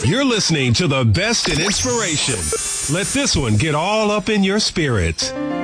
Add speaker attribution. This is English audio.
Speaker 1: You're listening to the best in inspiration. Let this one get all up in your spirit.